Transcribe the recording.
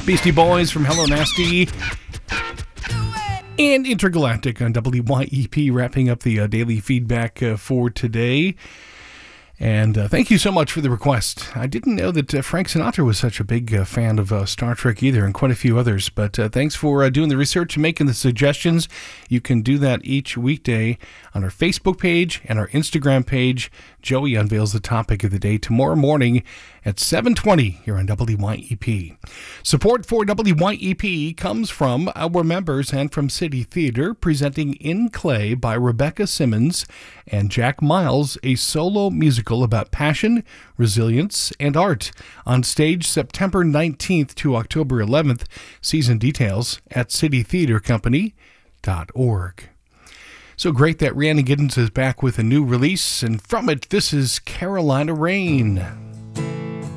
Beastie Boys from Hello Nasty. And Intergalactic on WYEP, wrapping up the daily feedback for today. And thank you so much for the request. I didn't know that Frank Sinatra was such a big fan of Star Trek either, and quite a few others. But thanks for doing the research and making the suggestions. You can do that each weekday on our Facebook page and our Instagram page. Joey unveils the topic of the day tomorrow morning at 7:20 here on WYEP. Support for WYEP comes from our members and from City Theater, presenting In Clay by Rebecca Simmons and Jack Miles, a solo musical about passion, resilience, and art. On stage September 19th to October 11th. Season details at citytheatercompany.org. So great that Rhiannon Giddens is back with a new release, and from it, this is Carolina Rain.